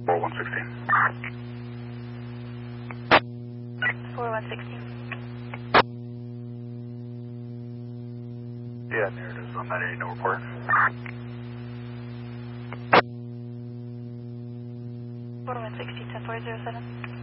4116. 4116. Yeah, there it is on that 8, no report. 4160, 10407.